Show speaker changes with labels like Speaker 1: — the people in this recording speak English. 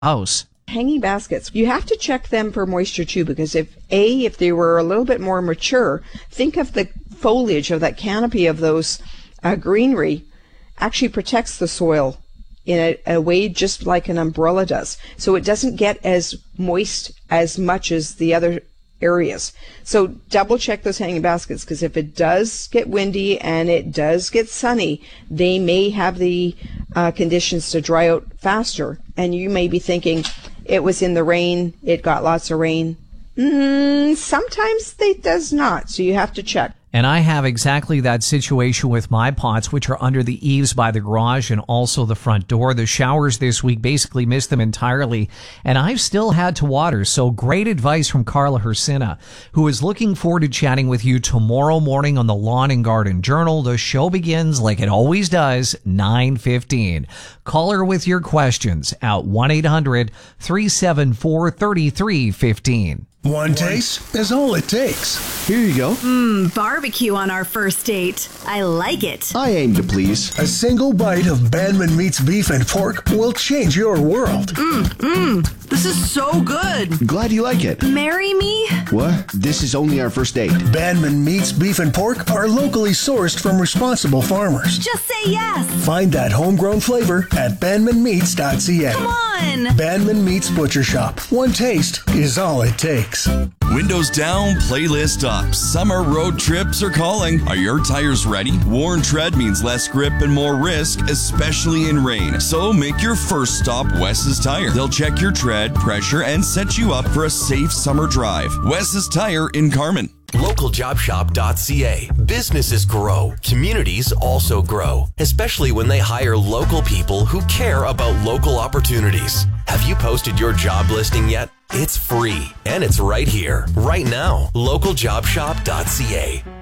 Speaker 1: house.
Speaker 2: Hanging baskets, you have to check them for moisture too, because if they were a little bit more mature, think of the foliage of that canopy of those greenery actually protects the soil in a way just like an umbrella does. So it doesn't get as moist as much as the other areas. So double check those hanging baskets, because if it does get windy and it does get sunny, they may have the conditions to dry out faster. And you may be thinking, it was in the rain, it got lots of rain. Sometimes it does not, so you have to check.
Speaker 1: And I have exactly that situation with my pots, which are under the eaves by the garage and also the front door. The showers this week basically missed them entirely, and I've still had to water. So great advice from Carla Hersina, who is looking forward to chatting with you tomorrow morning on the Lawn and Garden Journal. The show begins like it always does, 9:15. Call her with your questions at 1-800-374-3315.
Speaker 3: One taste is all it takes.
Speaker 4: Here you go.
Speaker 5: Barbecue on our first date. I like it.
Speaker 4: I aim to please.
Speaker 3: A single bite of Bandman Meats Beef and Pork will change your world.
Speaker 6: This is so good.
Speaker 4: Glad you like it.
Speaker 5: Marry me?
Speaker 4: What? This is only our first date.
Speaker 3: Bandman Meats Beef and Pork are locally sourced from responsible farmers.
Speaker 5: Just say yes.
Speaker 3: Find that homegrown flavor at bandmanmeats.ca.
Speaker 5: Come on.
Speaker 3: Bandman Meats Butcher Shop. One taste is all it takes.
Speaker 7: Windows down, playlist up. Summer road trips are calling. Are your tires ready? Worn tread means less grip and more risk, especially in rain. So make your first stop Wes's Tire. They'll check your tread, pressure, and set you up for a safe summer drive. Wes's Tire in Carmen.
Speaker 8: LocalJobShop.ca. Businesses grow. Communities also grow, especially when they hire local people who care about local opportunities. Have you posted your job listing yet? It's free, and it's right here, right now. LocalJobShop.ca.